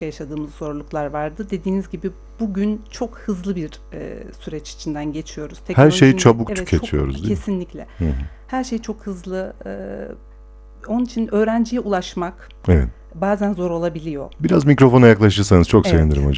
yaşadığımız zorluklar vardı. Dediğiniz gibi bugün çok hızlı bir süreç içinden geçiyoruz. Her şeyi Teknolojinin çabuk evet tüketiyoruz çok değil mi? kesinlikle. Hı hı. Her şey çok hızlı. Onun için öğrenciye ulaşmak Evet. bazen zor olabiliyor. Biraz mikrofona yaklaşırsanız çok Evet. sevinirim hocam.